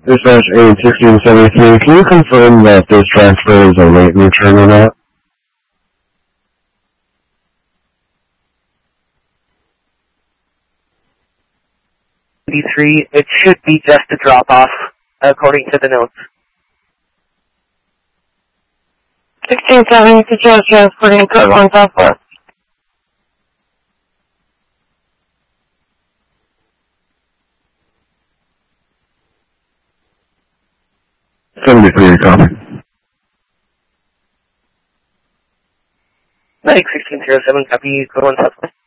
Dispatch 81673, can you confirm that this transfer is a late return or not? 83, it should be just a drop-off, according to the notes. 1670 to transporting code 1 Southwest. Copy. Like 1607, copy, code 1 Southwest.